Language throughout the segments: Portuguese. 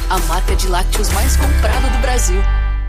a marca de lácteos mais comprada do Brasil.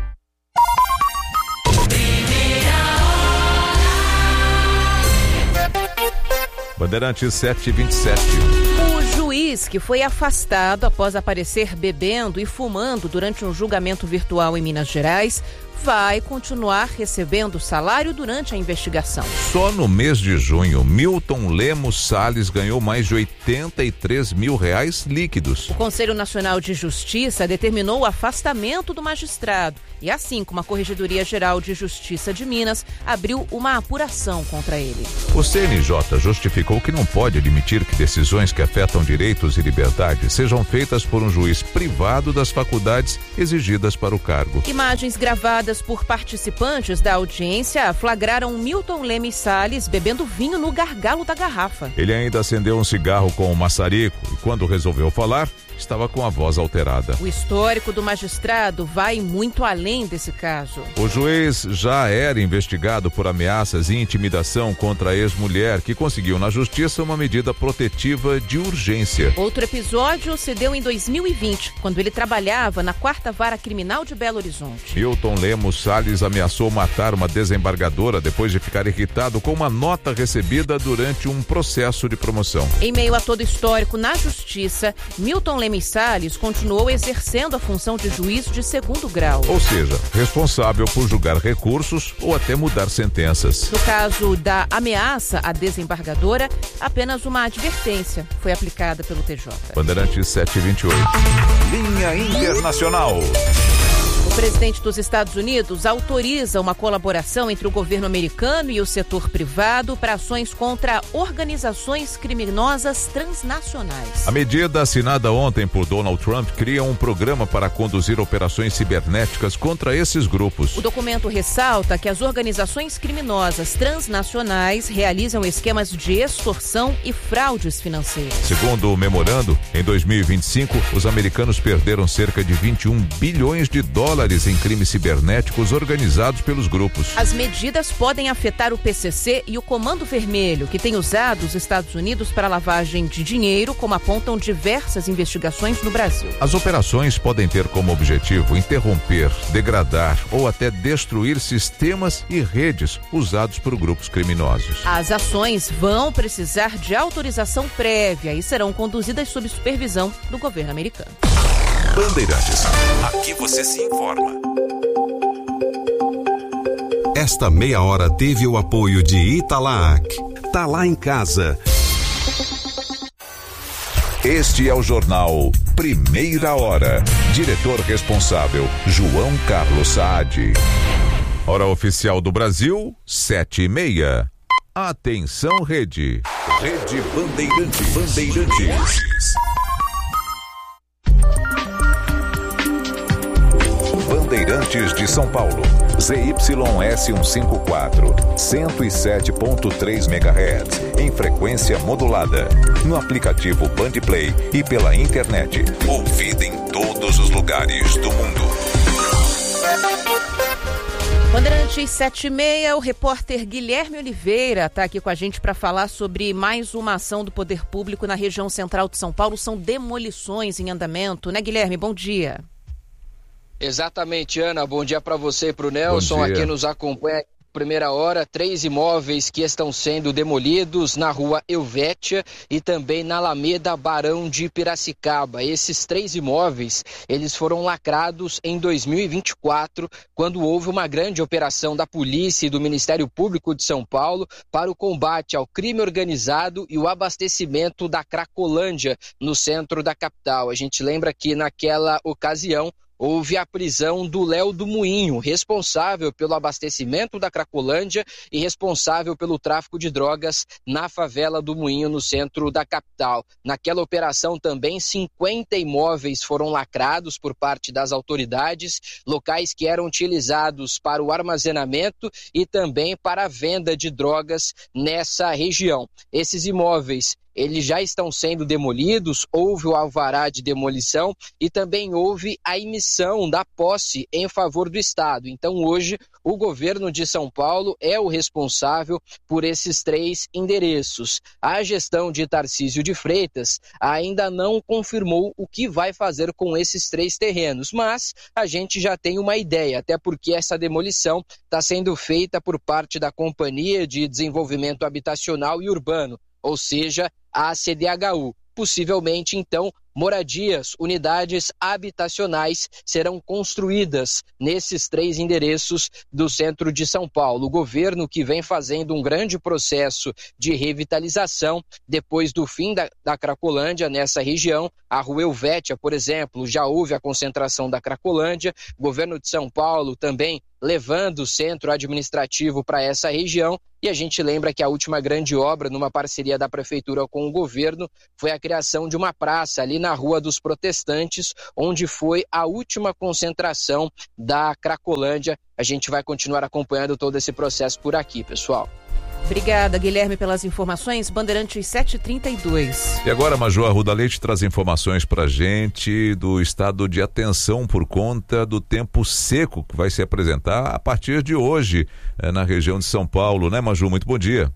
Bandeirantes 7h27. O juiz que foi afastado após aparecer bebendo e fumando durante um julgamento virtual em Minas Gerais vai continuar recebendo salário durante a investigação. Só no mês de junho, Milton Lemos Salles ganhou mais de R$83 mil líquidos. O Conselho Nacional de Justiça determinou o afastamento do magistrado e, assim como a Corregedoria Geral de Justiça de Minas, abriu uma apuração contra ele. O CNJ justificou que não pode admitir que decisões que afetam direitos e liberdades sejam feitas por um juiz privado das faculdades exigidas para o cargo. Imagens gravadas por participantes da audiência flagraram Milton Lemos Salles bebendo vinho no gargalo da garrafa. Ele ainda acendeu um cigarro com um maçarico e, quando resolveu falar, estava com a voz alterada. O histórico do magistrado vai muito além desse caso. O juiz já era investigado por ameaças e intimidação contra a ex-mulher, que conseguiu na justiça uma medida protetiva de urgência. Outro episódio se deu em 2020, quando ele trabalhava na 4ª Vara Criminal de Belo Horizonte. Milton Lemos Salles ameaçou matar uma desembargadora depois de ficar irritado com uma nota recebida durante um processo de promoção. Em meio a todo histórico na justiça, Milton Lemos Salles continuou exercendo a função de juiz de 2º grau. Ou seja, responsável por julgar recursos ou até mudar sentenças. No caso da ameaça à desembargadora, apenas uma advertência foi aplicada pelo TJ. Bandeirantes 7h28. Linha Internacional. O presidente dos Estados Unidos autoriza uma colaboração entre o governo americano e o setor privado para ações contra organizações criminosas transnacionais. A medida assinada ontem por Donald Trump cria um programa para conduzir operações cibernéticas contra esses grupos. O documento ressalta que as organizações criminosas transnacionais realizam esquemas de extorsão e fraudes financeiras. Segundo o memorando, em 2025, os americanos perderam cerca de $21 bilhões em crimes cibernéticos organizados pelos grupos. As medidas podem afetar o PCC e o Comando Vermelho, que tem usado os Estados Unidos para lavagem de dinheiro, como apontam diversas investigações no Brasil. As operações podem ter como objetivo interromper, degradar ou até destruir sistemas e redes usados por grupos criminosos. As ações vão precisar de autorização prévia e serão conduzidas sob supervisão do governo americano. Bandeirantes, aqui você se informa. Esta meia hora teve o apoio de Italac. Tá lá em casa. Este é o jornal Primeira Hora. Diretor responsável, João Carlos Saad. Hora oficial do Brasil, 7h30. Atenção, Rede. Rede Bandeirantes. Bandeirantes de São Paulo, ZYS154, 107.3 MHz, em frequência modulada, no aplicativo Bandplay e pela internet, ouvida em todos os lugares do mundo. Bandeirantes 7h30, o repórter Guilherme Oliveira está aqui com a gente para falar sobre mais uma ação do Poder Público na região central de São Paulo. São demolições em andamento, né, Guilherme? Bom dia. Exatamente, Ana. Bom dia para você e para o Nelson. Aqui nos acompanha Primeira Hora, 3 imóveis que estão sendo demolidos na rua Helvétia e também na Alameda Barão de Piracicaba. Esses 3 imóveis, eles foram lacrados em 2024, quando houve uma grande operação da polícia e do Ministério Público de São Paulo para o combate ao crime organizado e o abastecimento da Cracolândia no centro da capital. A gente lembra que naquela ocasião houve a prisão do Léo do Moinho, responsável pelo abastecimento da Cracolândia e responsável pelo tráfico de drogas na favela do Moinho, no centro da capital. Naquela operação também 50 imóveis foram lacrados por parte das autoridades, locais que eram utilizados para o armazenamento e também para a venda de drogas nessa região. Esses imóveis, eles já estão sendo demolidos, houve o alvará de demolição e também houve a emissão da posse em favor do Estado. Então hoje o governo de São Paulo é o responsável por esses 3 endereços. A gestão de Tarcísio de Freitas ainda não confirmou o que vai fazer com esses 3 terrenos, mas a gente já tem uma ideia, até porque essa demolição está sendo feita por parte da Companhia de Desenvolvimento Habitacional e Urbano, ou seja, a CDHU. Possivelmente, então, moradias, unidades habitacionais serão construídas nesses 3 endereços do centro de São Paulo. O governo que vem fazendo um grande processo de revitalização depois do fim da Cracolândia nessa região. A Rua Helvétia, por exemplo, já houve a concentração da Cracolândia. O governo de São Paulo também levando o centro administrativo para essa região. E a gente lembra que a última grande obra, numa parceria da prefeitura com o governo, foi a criação de uma praça ali na Rua dos Protestantes, onde foi a última concentração da Cracolândia. A gente vai continuar acompanhando todo esse processo por aqui, pessoal. Obrigada, Guilherme, pelas informações. Bandeirantes 7h32. E agora, Maju Arruda Leite traz informações pra gente do estado de atenção por conta do tempo seco que vai se apresentar a partir de hoje na região de São Paulo, né, Maju? Muito bom dia.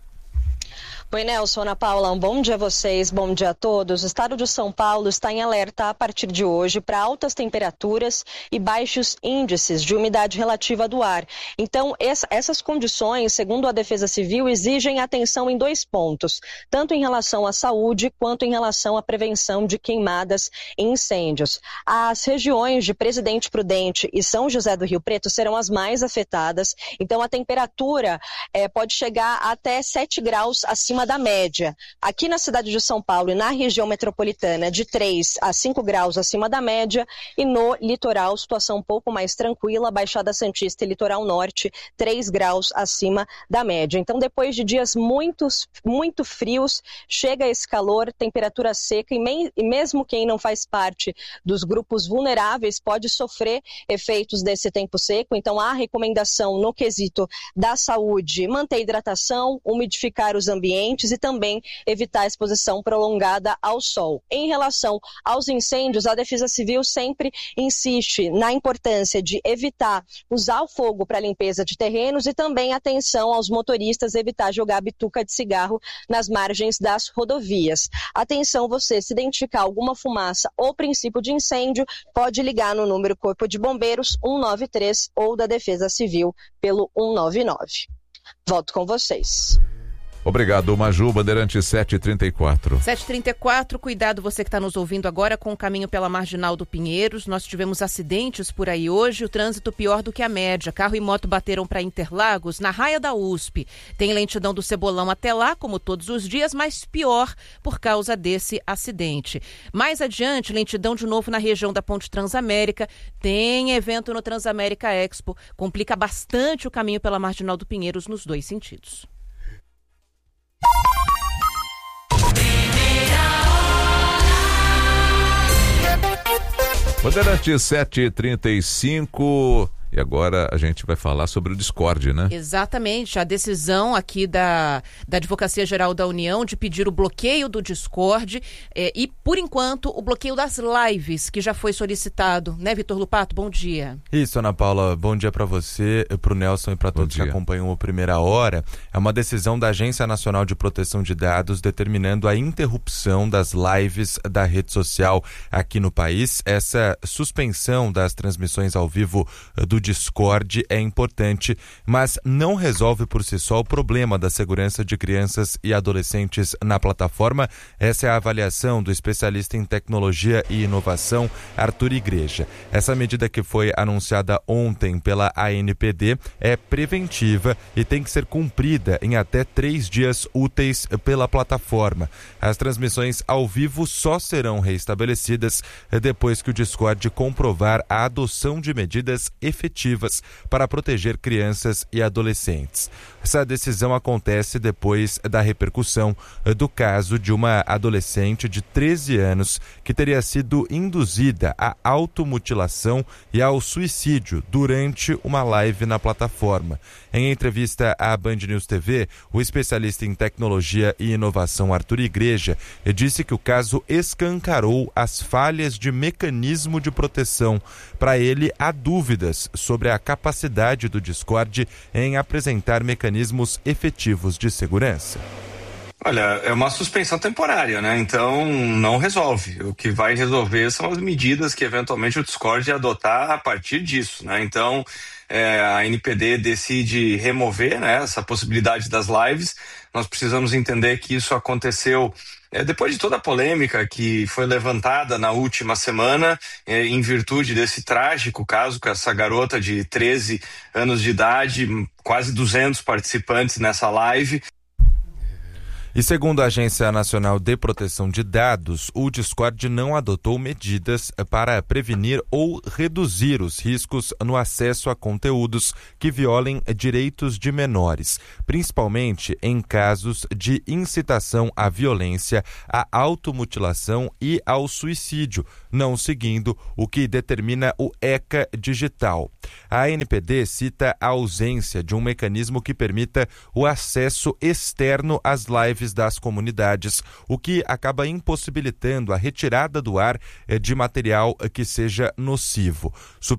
Oi, Nelson, Ana Paula, um bom dia a vocês, bom dia a todos. O estado de São Paulo está em alerta a partir de hoje para altas temperaturas e baixos índices de umidade relativa do ar. Então, essas condições, segundo a Defesa Civil, exigem atenção em 2 pontos, tanto em relação à saúde quanto em relação à prevenção de queimadas e incêndios. As regiões de Presidente Prudente e São José do Rio Preto serão as mais afetadas, então a temperatura pode chegar até 7 graus acima da média. Aqui na cidade de São Paulo e na região metropolitana, de 3 a 5 graus acima da média, e no litoral, situação um pouco mais tranquila, Baixada Santista e Litoral Norte, 3 graus acima da média. Então, depois de dias muito frios, chega esse calor, temperatura seca, e mesmo quem não faz parte dos grupos vulneráveis pode sofrer efeitos desse tempo seco. Então, há recomendação no quesito da saúde, manter hidratação, umidificar os ambientes e também evitar a exposição prolongada ao sol. Em relação aos incêndios, a Defesa Civil sempre insiste na importância de evitar usar o fogo para limpeza de terrenos e também atenção aos motoristas, evitar jogar bituca de cigarro nas margens das rodovias. Atenção, você se identificar alguma fumaça ou princípio de incêndio, pode ligar no número Corpo de Bombeiros 193 ou da Defesa Civil pelo 199. Volto com vocês. Obrigado, Maju. Bandeirante 7h34. 7h34, cuidado você que está nos ouvindo agora com o caminho pela Marginal do Pinheiros. Nós tivemos acidentes por aí hoje, o trânsito pior do que a média. Carro e moto bateram para Interlagos, na raia da USP. Tem lentidão do Cebolão até lá, como todos os dias, mas pior por causa desse acidente. Mais adiante, lentidão de novo na região da Ponte Transamérica. Tem evento no Transamérica Expo. Complica bastante o caminho pela Marginal do Pinheiros nos 2 sentidos. Bandeirante 7h35. E agora a gente vai falar sobre o Discord, né? Exatamente, a decisão aqui da Advocacia Geral da União de pedir o bloqueio do Discord e, por enquanto, o bloqueio das lives, que já foi solicitado, né, Vitor Lupato? Bom dia. Isso, Ana Paula, bom dia para você, para o Nelson e para todos que acompanham o Primeira Hora. É uma decisão da Agência Nacional de Proteção de Dados determinando a interrupção das lives da rede social aqui no país. Essa suspensão das transmissões ao vivo do Discord é importante, mas não resolve por si só o problema da segurança de crianças e adolescentes na plataforma. Essa é a avaliação do especialista em tecnologia e inovação, Arthur Igreja. Essa medida que foi anunciada ontem pela ANPD é preventiva e tem que ser cumprida em até 3 dias úteis pela plataforma. As transmissões ao vivo só serão reestabelecidas depois que o Discord comprovar a adoção de medidas efetivas efetivas para proteger crianças e adolescentes. Essa decisão acontece depois da repercussão do caso de uma adolescente de 13 anos que teria sido induzida à automutilação e ao suicídio durante uma live na plataforma. Em entrevista à Band News TV, o especialista em tecnologia e inovação Arthur Igreja disse que o caso escancarou as falhas de mecanismo de proteção. Para ele, há dúvidas sobre a capacidade do Discord em apresentar mecanismos efetivos de segurança. Olha, é uma suspensão temporária, né? Então não resolve. O que vai resolver são as medidas que eventualmente o Discord adotar a partir disso, né? Então a NPD decide remover, né, essa possibilidade das lives. Nós precisamos entender que isso aconteceu depois de toda a polêmica que foi levantada na última semana, em virtude desse trágico caso com essa garota de 13 anos de idade, quase 200 participantes nessa live. E segundo a Agência Nacional de Proteção de Dados, o Discord não adotou medidas para prevenir ou reduzir os riscos no acesso a conteúdos que violem direitos de menores, principalmente em casos de incitação à violência, à automutilação e ao suicídio, não seguindo o que determina o ECA digital. A ANPD cita a ausência de um mecanismo que permita o acesso externo às lives das comunidades, o que acaba impossibilitando a retirada do ar de material que seja nocivo.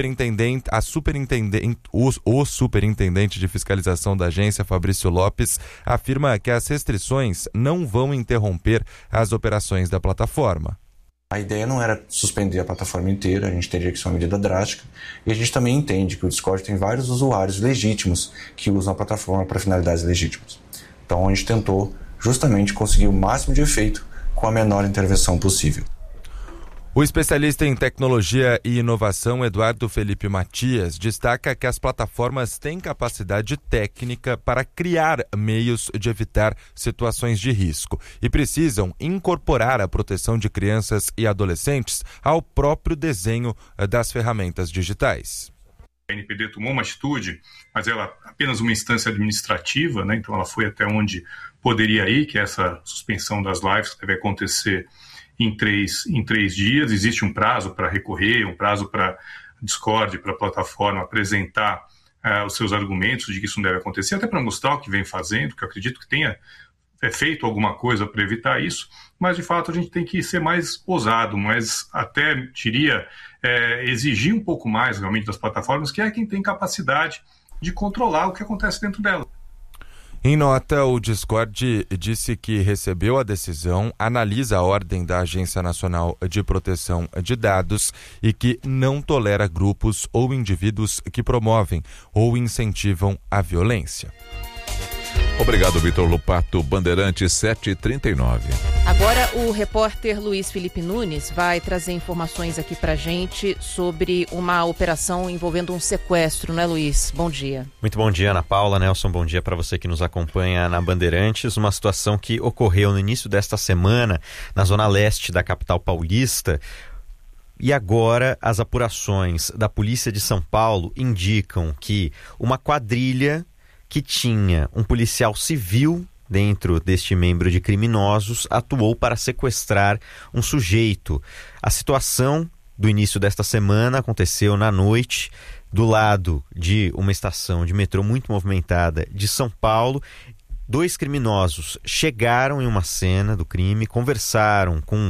O superintendente de fiscalização da agência, Fabrício Lopes, afirma que as restrições não vão interromper as operações da plataforma. A ideia não era suspender a plataforma inteira, a gente teria que ser uma medida drástica, e a gente também entende que o Discord tem vários usuários legítimos que usam a plataforma para finalidades legítimas. Então a gente tentou justamente conseguir o máximo de efeito com a menor intervenção possível. O especialista em tecnologia e inovação, Eduardo Felipe Matias, destaca que as plataformas têm capacidade técnica para criar meios de evitar situações de risco e precisam incorporar a proteção de crianças e adolescentes ao próprio desenho das ferramentas digitais. A NPD tomou uma atitude, mas ela é apenas uma instância administrativa, né? Então ela foi até onde poderia ir, que é essa suspensão das lives que deve acontecer em três dias. Existe um prazo para recorrer, um prazo para Discord, para a plataforma apresentar os seus argumentos de que isso não deve acontecer, até para mostrar o que vem fazendo, que eu acredito que tenha feito alguma coisa para evitar isso, mas de fato a gente tem que ser mais ousado, mas até diria exigir um pouco mais realmente das plataformas, que é quem tem capacidade de controlar o que acontece dentro dela. Em nota, o Discord disse que recebeu a decisão, analisa a ordem da Agência Nacional de Proteção de Dados e que não tolera grupos ou indivíduos que promovem ou incentivam a violência. Obrigado, Vitor Lupato. Bandeirantes 7h39. Agora o repórter Luiz Felipe Nunes vai trazer informações aqui pra gente sobre uma operação envolvendo um sequestro, né, Luiz? Bom dia. Muito bom dia, Ana Paula, Nelson, bom dia para você que nos acompanha na Bandeirantes. Uma situação que ocorreu no início desta semana na zona leste da capital paulista. E agora as apurações da Polícia de São Paulo indicam que uma quadrilha que tinha um policial civil dentro deste membro de criminosos atuou para sequestrar um sujeito. A situação do início desta semana aconteceu na noite do lado de uma estação de metrô muito movimentada de São Paulo. 2 criminosos chegaram em uma cena do crime, conversaram com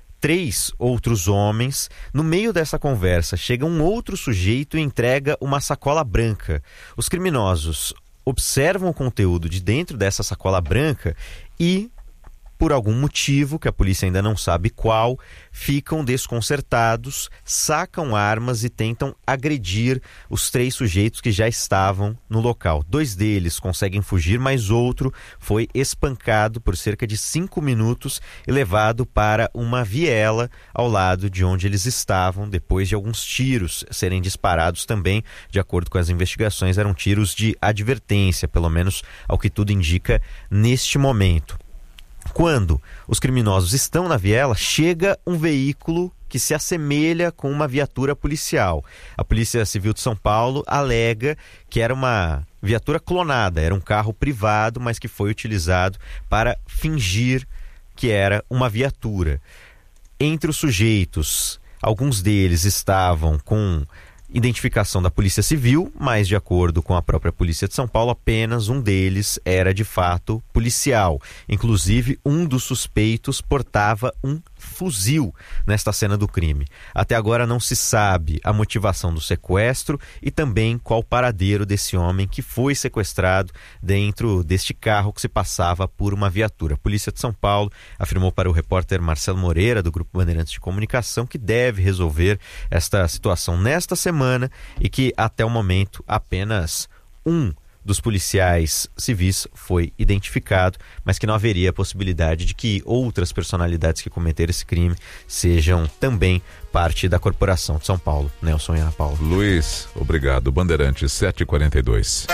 3 outros homens. No meio dessa conversa chega um outro sujeito e entrega uma sacola branca. Os criminosos observam o conteúdo de dentro dessa sacola branca e, por algum motivo, que a polícia ainda não sabe qual, ficam desconcertados, sacam armas e tentam agredir os 3 sujeitos que já estavam no local. 2 deles conseguem fugir, mas outro foi espancado por cerca de 5 minutos e levado para uma viela ao lado de onde eles estavam, depois de alguns tiros serem disparados também. De acordo com as investigações, eram tiros de advertência, pelo menos ao que tudo indica neste momento. Quando os criminosos estão na viela, chega um veículo que se assemelha com uma viatura policial. A Polícia Civil de São Paulo alega que era uma viatura clonada, era um carro privado, mas que foi utilizado para fingir que era uma viatura. Entre os sujeitos, alguns deles estavam com identificação da Polícia Civil, mas de acordo com a própria Polícia de São Paulo, apenas um deles era de fato policial. Inclusive, um dos suspeitos portava um fuzil nesta cena do crime. Até agora não se sabe a motivação do sequestro e também qual o paradeiro desse homem que foi sequestrado dentro deste carro que se passava por uma viatura. A Polícia de São Paulo afirmou para o repórter Marcelo Moreira, do Grupo Bandeirantes de Comunicação, que deve resolver esta situação nesta semana e que até o momento apenas um dos policiais civis foi identificado, mas que não haveria a possibilidade de que outras personalidades que cometeram esse crime sejam também parte da corporação de São Paulo. Nelson e Ana Paula. Luiz, obrigado. Bandeirantes 7h42.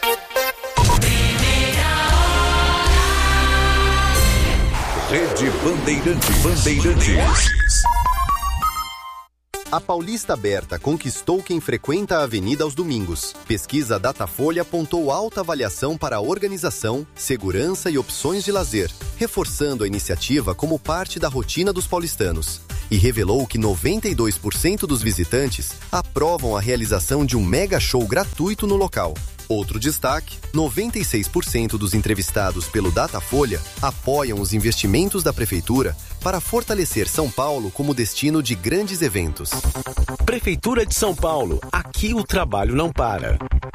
Rede Bandeirantes. A Paulista Aberta conquistou quem frequenta a avenida aos domingos. Pesquisa Datafolha apontou alta avaliação para a organização, segurança e opções de lazer, reforçando a iniciativa como parte da rotina dos paulistanos. E revelou que 92% dos visitantes aprovam a realização de um mega show gratuito no local. Outro destaque, 96% dos entrevistados pelo Datafolha apoiam os investimentos da Prefeitura para fortalecer São Paulo como destino de grandes eventos. Prefeitura de São Paulo, aqui o trabalho não para.